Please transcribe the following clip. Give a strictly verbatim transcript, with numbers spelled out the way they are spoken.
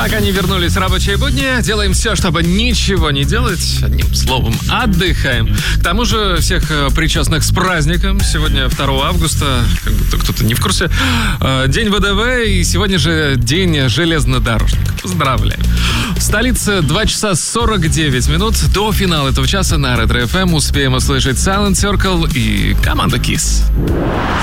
Так, они вернулись в рабочие будни. Делаем все, чтобы ничего не делать. Одним словом, отдыхаем. К тому же, всех причастных с праздником. Сегодня второго августа, как будто кто-то не в курсе, день ВДВ, и сегодня же день железнодорожника. Поздравляю. В столице два часа сорок девять минут. До финала этого часа на Ретро эф эм успеем услышать Silent Circle и команда Kiss.